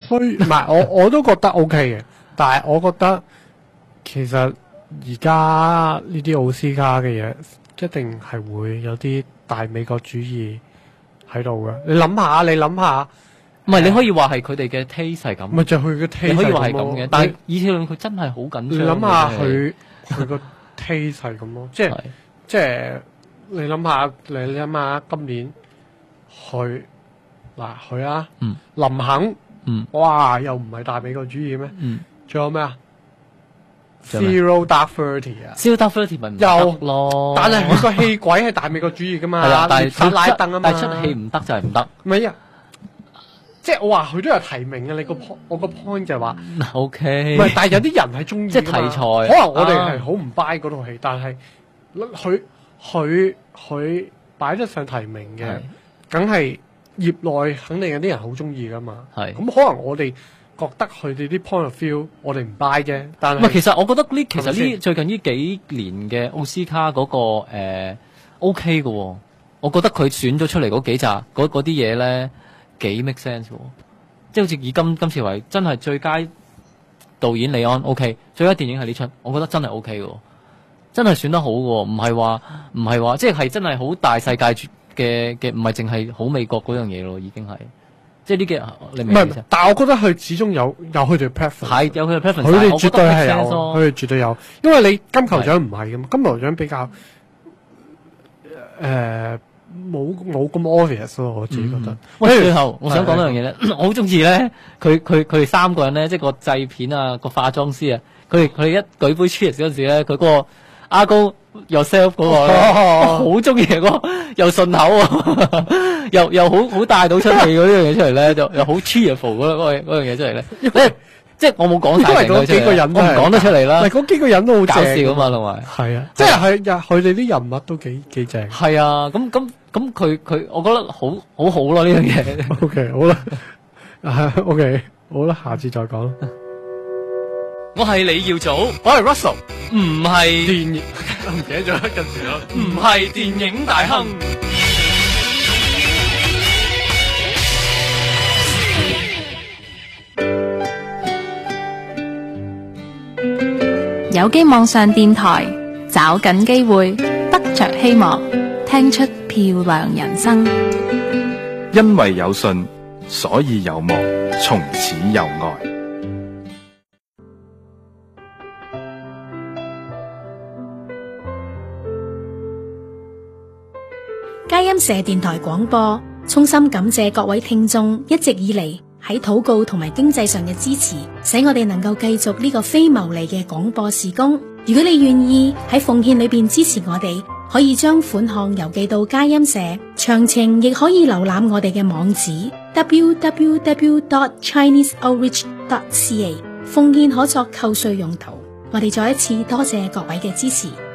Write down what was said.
唔係我都覺得 OK 嘅，但係我覺得其實而家呢啲奧斯卡嘅嘢一定係會有啲大美國主義喺度嘅。你諗下， 唔係你可以話係佢哋嘅 taste 係咁， 咪就係佢嘅 taste 你可以話係咁咯嘅。但係以前佢真係好緊張。 你諗下佢個 taste 係咁咯，即係你諗下今年佢啊，林肯，哇，又唔係大美國主義咩？仲有咩啊？Zero Dark Thirty 啊 ，Zero Dark Thirty 咪唔得咯。 但係佢個戲鬼係大美國主義噶嘛？ 係啊，但係拉登啊嘛， 但係出戲唔得就係唔得。 唔係啊，即係我話佢都有提名嘅。我個 point 就係話 ，OK， 唔係，但係有啲人係中意， 即係題材。 可能我哋係好唔 buy 嗰套戲，但係佢擺得上提名嘅，梗係業內肯定有啲人好中意噶嘛。係咁，可能我哋覺得佢哋啲 point of view 我哋唔 buy 啫。但係其實我覺得最近呢幾年嘅奧斯卡嗰個OK 嘅喎，我覺得佢選咗出嚟嗰幾集嗰啲嘢咧幾 make sense 喎，即係好似以今次為真係最佳導演李安 OK， 最佳電影係呢出，我覺得真係 OK 嘅，真係選得好嘅，唔係話即係真係好大世界嘅，唔係淨係好美國嗰樣嘢咯，已經係。即係呢幾你明唔明？ 但係我覺得佢始終有佢哋 preference， 係有佢哋 preference， 佢哋絕對係有，佢哋絕對有，因為你金球獎唔係咁，金球獎比較冇咁 obvious 咯，我自己覺得。 最後我想講一樣嘢咧，我好中意咧，佢哋三個人咧，即係個製片啊，個化妝師啊，佢哋一舉杯 cheers 嗰陣時咧，佢嗰個阿高 yourself 嗰個咧，好中意嗰個又順口啊，又好帶到出嚟嗰樣嘢出嚟咧，又好 cheerful 嗰樣嘢出嚟咧。即係我冇講晒成個出嚟，我唔講得出嚟啦。 嗰幾個人都好搞笑啊嘛，同埋係啊，即係佢哋啲人物都幾正。 係啊，咁佢，我覺得好好咯呢樣嘢。 OK， 好啦，OK， 好啦，下次再講。 我係李耀祖， 我係 Russell， 唔係電影，唔記得咗近時咯， 唔係電影大亨。 有機網上電台，找緊機會，得着希望，聽出漂亮人生。 因為有信，所以有望，從此有愛。 佳音社電台廣播，衷心感謝各位聽眾一直以嚟喺禱告同埋經濟上嘅支持，使我哋能夠繼續呢個非牟利嘅廣播事工。如果你願意喺奉獻裏邊支持我哋，可以將款項郵寄到佳音社，詳情亦可以瀏覽我哋嘅網址 www.chineseoutreach.ca。奉獻可作扣稅用途。我哋再一次多謝各位嘅支持。